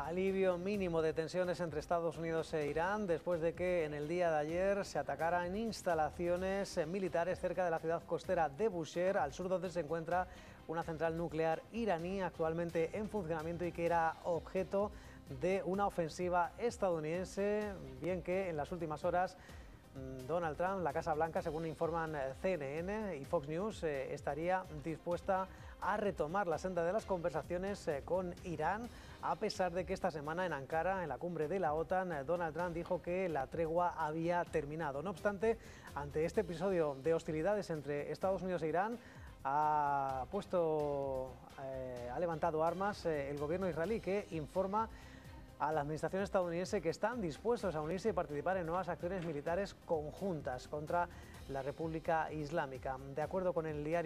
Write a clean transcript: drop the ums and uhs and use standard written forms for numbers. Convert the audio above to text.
Alivio mínimo de tensiones entre Estados Unidos e Irán después de que en el día de ayer se atacaran instalaciones militares cerca de la ciudad costera de Bushehr, al sur donde se encuentra una central nuclear iraní actualmente en funcionamiento y que era objeto de una ofensiva estadounidense, bien que en las últimas horas Donald Trump, la Casa Blanca, según informan CNN y Fox News, estaría dispuesta a retomar la senda de las conversaciones con Irán, a pesar de que esta semana en Ankara, en la cumbre de la OTAN, Donald Trump dijo que la tregua había terminado. No obstante, ante este episodio de hostilidades entre Estados Unidos e Irán, ha levantado armas el gobierno israelí, que informa a la administración estadounidense que están dispuestos a unirse y participar en nuevas acciones militares conjuntas contra la República Islámica. De acuerdo con el diario